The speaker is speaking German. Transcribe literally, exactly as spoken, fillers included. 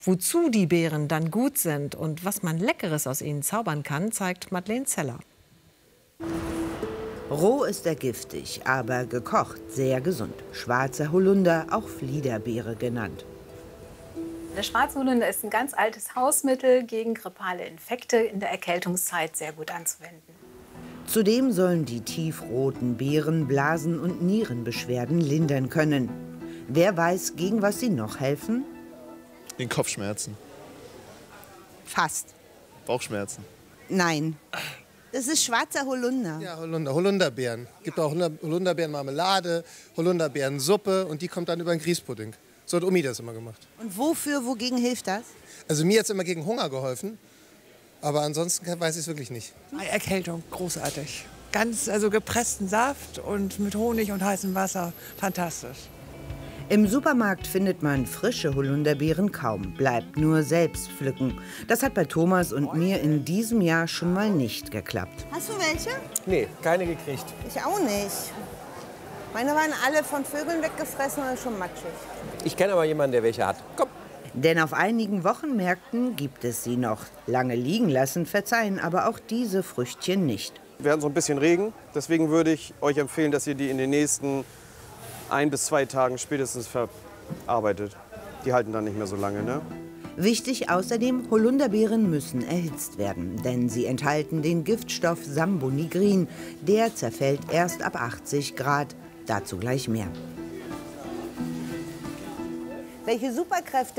Wozu die Beeren dann gut sind und was man Leckeres aus ihnen zaubern kann, zeigt Madeleine Zeller. Roh ist er giftig, aber gekocht sehr gesund. Schwarzer Holunder, auch Fliederbeere genannt. Der schwarze Holunder ist ein ganz altes Hausmittel gegen grippale Infekte in der Erkältungszeit sehr gut anzuwenden. Zudem sollen die tiefroten Beeren Blasen- und Nierenbeschwerden lindern können. Wer weiß, gegen was sie noch helfen? Den Kopfschmerzen. Fast. Bauchschmerzen. Nein. Das ist schwarzer Holunder. Ja, Holunder, Holunderbeeren. Es gibt auch Holunderbeerenmarmelade, Holunderbeerensuppe und die kommt dann über den Grießpudding. So hat Omi das immer gemacht. Und wofür, wogegen hilft das? Also mir hat es immer gegen Hunger geholfen, aber ansonsten weiß ich es wirklich nicht. Erkältung, großartig. Ganz, also gepressten Saft und mit Honig und heißem Wasser, fantastisch. Im Supermarkt findet man frische Holunderbeeren kaum, bleibt nur selbst pflücken. Das hat bei Thomas und mir in diesem Jahr schon mal nicht geklappt. Hast du welche? Nee, keine gekriegt. Ich auch nicht. Meine waren alle von Vögeln weggefressen und schon matschig. Ich kenne aber jemanden, der welche hat. Komm. Denn auf einigen Wochenmärkten gibt es sie noch. Lange liegen lassen verzeihen aber auch diese Früchtchen nicht. Wir hatten so ein bisschen Regen, deswegen würde ich euch empfehlen, dass ihr die in den nächsten ein bis zwei Tagen spätestens verarbeitet. Die halten dann nicht mehr so lange, ne? Wichtig außerdem, Holunderbeeren müssen erhitzt werden, denn sie enthalten den Giftstoff Sambonigrin. Der zerfällt erst ab achtzig Grad. Dazu gleich mehr. Welche Superkräfte